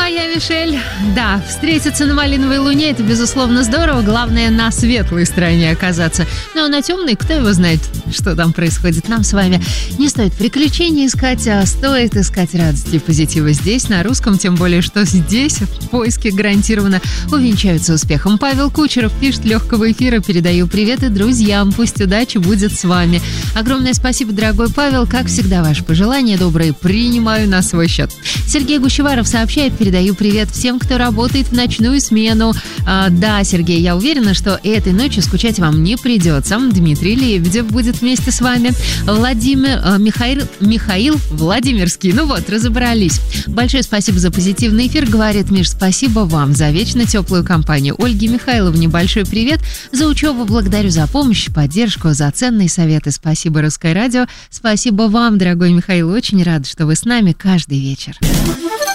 а я Мишель. Да, встретиться на малиновой луне — это, безусловно, здорово. Главное, на светлой стороне оказаться. Ну, а на темной, кто его знает, что там происходит. Нам с вами не стоит приключений искать, а стоит искать радости и позитива здесь, на русском. Тем более, что здесь поиски гарантированно увенчаются успехом. Павел Кучеров пишет: легкого эфира, передаю приветы друзьям. Пусть удача будет с вами. Огромное спасибо, дорогой Павел. Как всегда, ваши пожелания добрые принимаю на свой счет. Сергей Гущеваров сообщает: передаю привет всем, кто работает в ночную смену. Да, Сергей, я уверена, что этой ночью скучать вам не придется. Дмитрий Лебедев будет вместе с вами. Михаил Владимирский. Ну вот, разобрались. Большое спасибо за позитивный эфир, говорит Миш. Спасибо вам за вечно теплую компанию. Ольге Михайловне большой привет. За учебу благодарю, за помощь, поддержку, за ценные советы. Спасибо, Русское радио. Спасибо вам, дорогой Михаил. Очень рада, что вы с нами каждый вечер.